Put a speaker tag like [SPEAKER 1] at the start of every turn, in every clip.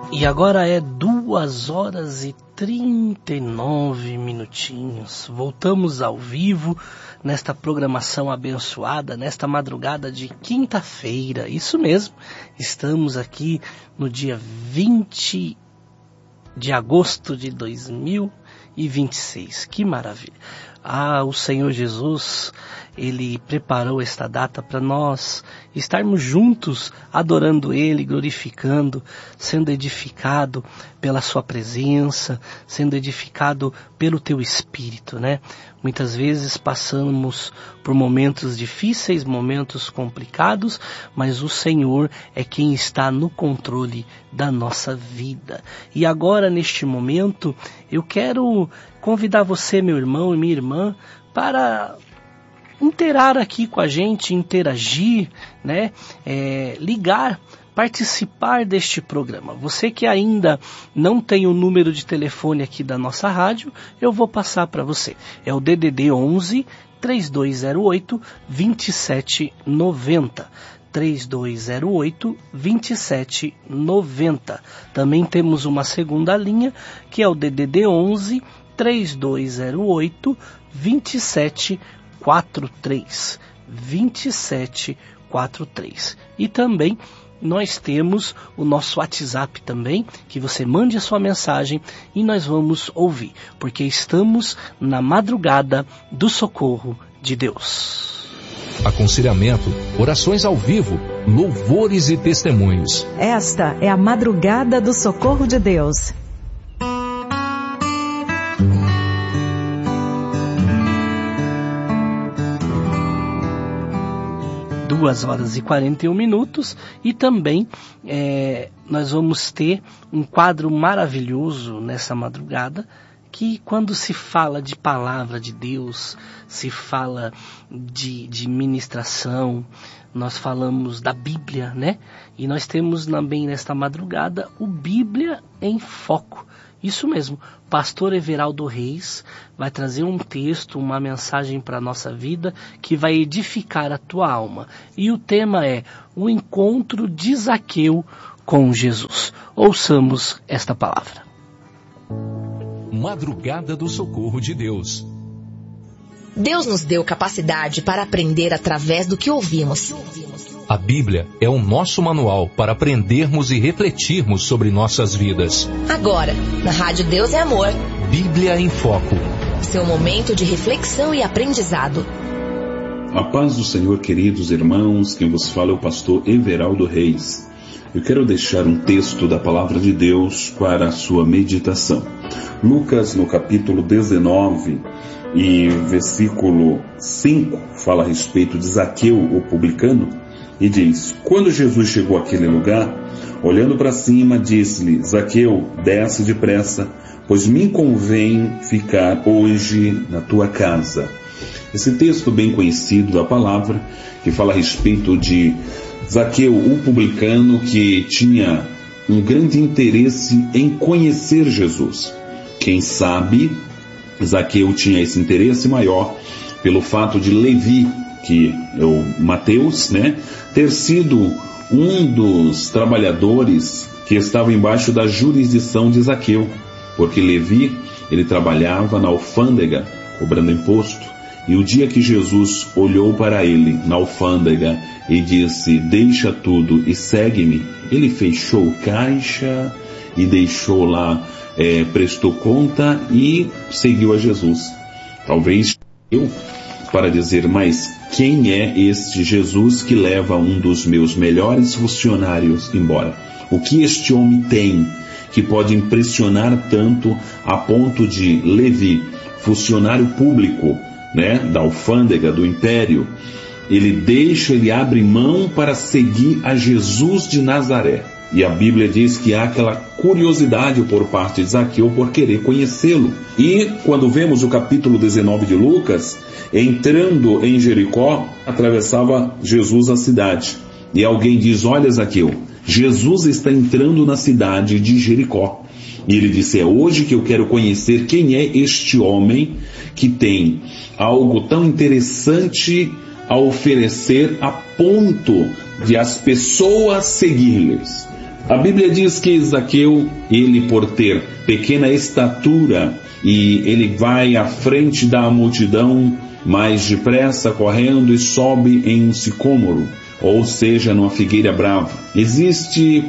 [SPEAKER 1] E agora é 2h39. Voltamos ao vivo nesta programação abençoada, nesta madrugada de quinta-feira. Isso mesmo, estamos aqui no dia 20 de agosto de 2026. Que maravilha! O Senhor Jesus, Ele preparou esta data para nós estarmos juntos, adorando Ele, glorificando, sendo edificado pela Sua presença, sendo edificado pelo Teu Espírito, né? Muitas vezes passamos por momentos difíceis, momentos complicados, mas o Senhor é quem está no controle da nossa vida. E agora, neste momento, eu quero convidar você, meu irmão e minha irmã, para interar aqui com a gente, interagir, né? Ligar, participar deste programa. Você que ainda não tem o número de telefone aqui da nossa rádio, eu vou passar para você. É o DDD 11 3208 2790. 3208 2790. Também temos uma segunda linha, que é o DDD 11 3208 2743. 2743. E também nós temos o nosso WhatsApp também, que você mande a sua mensagem e nós vamos ouvir, porque estamos na madrugada do socorro de Deus.
[SPEAKER 2] Aconselhamento, orações ao vivo, louvores e testemunhos.
[SPEAKER 3] Esta é a madrugada do socorro de Deus.
[SPEAKER 1] 2h41 e também nós vamos ter um quadro maravilhoso nessa madrugada, que quando se fala de palavra de Deus, se fala de ministração, nós falamos da Bíblia, né? E nós temos também nesta madrugada o Bíblia em Foco. Isso mesmo, pastor Everaldo Reis vai trazer um texto, uma mensagem para a nossa vida que vai edificar a tua alma. E o tema é o encontro de Zaqueu com Jesus. Ouçamos esta palavra.
[SPEAKER 2] Madrugada do socorro de Deus.
[SPEAKER 4] Deus nos deu capacidade para aprender através do que ouvimos.
[SPEAKER 2] A Bíblia é o nosso manual para aprendermos e refletirmos sobre nossas vidas.
[SPEAKER 4] Agora, na Rádio Deus é Amor.
[SPEAKER 2] Bíblia em Foco.
[SPEAKER 4] Seu momento de reflexão e aprendizado.
[SPEAKER 5] A paz do Senhor, queridos irmãos, quem vos fala é o pastor Everaldo Reis. Eu quero deixar um texto da Palavra de Deus para a sua meditação. Lucas, no capítulo 19 e versículo 5, fala a respeito de Zaqueu, o publicano, e diz: quando Jesus chegou àquele lugar, olhando para cima, disse-lhe: Zaqueu, desce depressa, pois me convém ficar hoje na tua casa. Esse texto bem conhecido da palavra, que fala a respeito de Zaqueu, o publicano, que tinha um grande interesse em conhecer Jesus. Quem sabe, Zaqueu tinha esse interesse maior pelo fato de Levi, que é o Mateus, né, ter sido um dos trabalhadores que estava embaixo da jurisdição de Zaqueu, porque Levi, ele trabalhava na alfândega, cobrando imposto, e o dia que Jesus olhou para ele na alfândega e disse: deixa tudo e segue-me, ele fechou o caixa e deixou lá, prestou conta e seguiu a Jesus. Talvez eu, para dizer, mas quem é este Jesus que leva um dos meus melhores funcionários embora? O que este homem tem que pode impressionar tanto a ponto de Levi, funcionário público, né, da alfândega, do império, ele abre mão para seguir a Jesus de Nazaré? E a Bíblia diz que há aquela curiosidade por parte de Zaqueu por querer conhecê-lo. E quando vemos o capítulo 19 de Lucas, entrando em Jericó, atravessava Jesus a cidade. E alguém diz: olha, Zaqueu, Jesus está entrando na cidade de Jericó. E ele disse: é hoje que eu quero conhecer quem é este homem que tem algo tão interessante a oferecer a ponto de as pessoas seguir-lhes. A Bíblia diz que Zaqueu, ele por ter pequena estatura, e ele vai à frente da multidão mais depressa, correndo, e sobe em um sicômoro, ou seja, numa figueira brava. Existe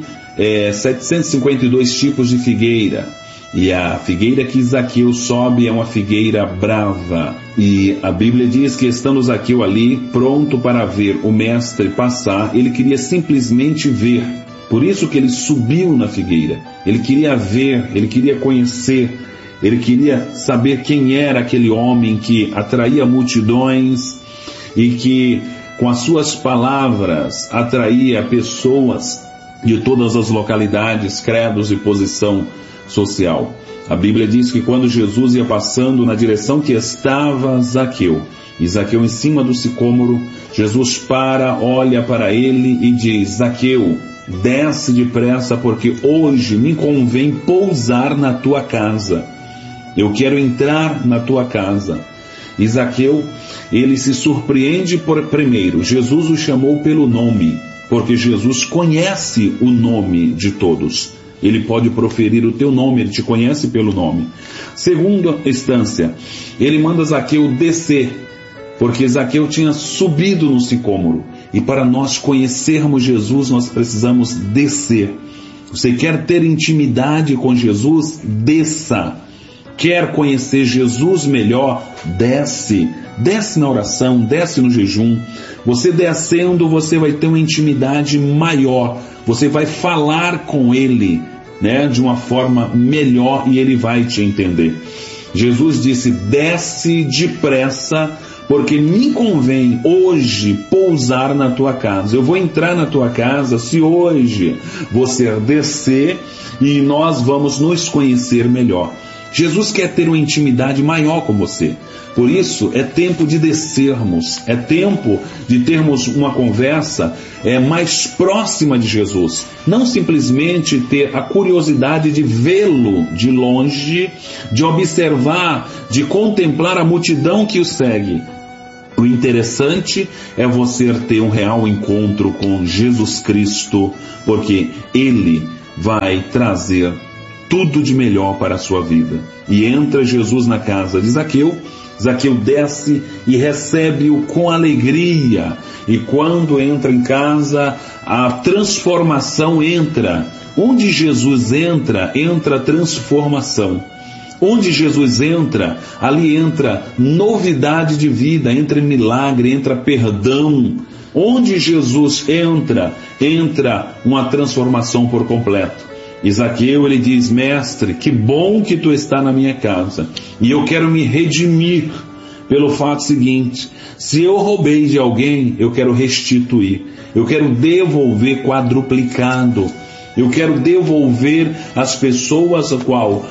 [SPEAKER 5] 752 tipos de figueira, e a figueira que Zaqueu sobe é uma figueira brava. E a Bíblia diz que, estando Zaqueu ali, pronto para ver o mestre passar, ele queria simplesmente ver. Por isso que ele subiu na figueira. Ele queria ver, ele queria conhecer, ele queria saber quem era aquele homem que atraía multidões e que, com as suas palavras, atraía pessoas de todas as localidades, credos e posição social. A Bíblia diz que quando Jesus ia passando na direção que estava Zaqueu, e Zaqueu em cima do sicômoro, Jesus olha para ele e diz: Zaqueu, desce depressa, porque hoje me convém pousar na tua casa. Eu quero entrar na tua casa. E Zaqueu, ele se surpreende primeiro. Jesus o chamou pelo nome, porque Jesus conhece o nome de todos. Ele pode proferir o teu nome, ele te conhece pelo nome. Segunda instância, ele manda Zaqueu descer, porque Zaqueu tinha subido no sicômoro. E para nós conhecermos Jesus, nós precisamos descer. Você quer ter intimidade com Jesus? Desça. Quer conhecer Jesus melhor? Desce. Desce na oração, desce no jejum. Você descendo, você vai ter uma intimidade maior. Você vai falar com Ele, de uma forma melhor, e Ele vai te entender. Jesus disse: desce depressa, porque me convém hoje pousar na tua casa. Eu vou entrar na tua casa se hoje você descer, e nós vamos nos conhecer melhor. Jesus quer ter uma intimidade maior com você. Por isso, é tempo de descermos, é tempo de termos uma conversa mais próxima de Jesus. Não simplesmente ter a curiosidade de vê-lo de longe, de observar, de contemplar a multidão que o segue. O interessante é você ter um real encontro com Jesus Cristo, porque Ele vai trazer tudo de melhor para a sua vida. E entra Jesus na casa de Zaqueu. Zaqueu desce e recebe-o com alegria. E quando entra em casa, a transformação entra. Onde Jesus entra, entra transformação. Onde Jesus entra, ali entra novidade de vida, entra milagre, entra perdão. Onde Jesus entra, entra uma transformação por completo. E Zaqueu, ele diz: mestre, que bom que tu está na minha casa, e eu quero me redimir pelo fato seguinte: se eu roubei de alguém, eu quero restituir, eu quero devolver quadruplicado, eu quero devolver as pessoas a qual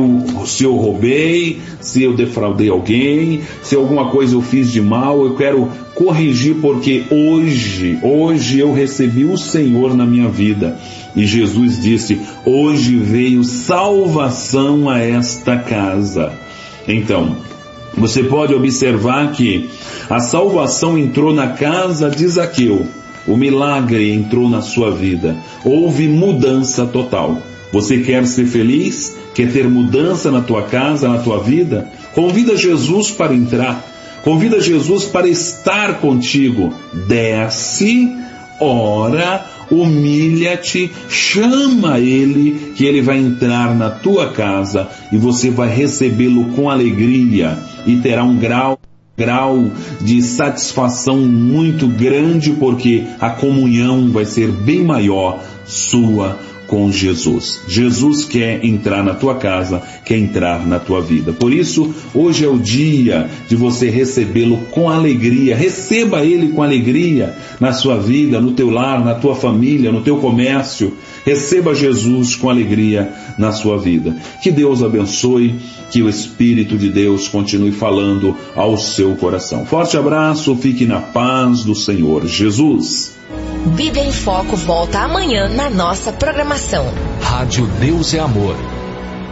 [SPEAKER 5] se eu roubei, se eu defraudei alguém, se alguma coisa eu fiz de mal, eu quero corrigir, porque hoje eu recebi o Senhor na minha vida. E Jesus disse: hoje veio salvação a esta casa. Então, você pode observar que a salvação entrou na casa de Zaqueu. O milagre entrou na sua vida. Houve mudança total. Você quer ser feliz? Quer ter mudança na tua casa, na tua vida? Convida Jesus para entrar. Convida Jesus para estar contigo. Desce, ora, humilha-te, chama Ele, que Ele vai entrar na tua casa e você vai recebê-lo com alegria e terá um grau de satisfação muito grande, porque a comunhão vai ser bem maior sua com Jesus. Jesus quer entrar na tua casa, quer entrar na tua vida. Por isso, hoje é o dia de você recebê-lo com alegria. Receba Ele com alegria na sua vida, no teu lar, na tua família, no teu comércio. Receba Jesus com alegria na sua vida. Que Deus abençoe, que o Espírito de Deus continue falando ao seu coração. Forte abraço, fique na paz do Senhor Jesus.
[SPEAKER 4] Bíblia em Foco volta amanhã na nossa programação.
[SPEAKER 2] Rádio Deus é Amor.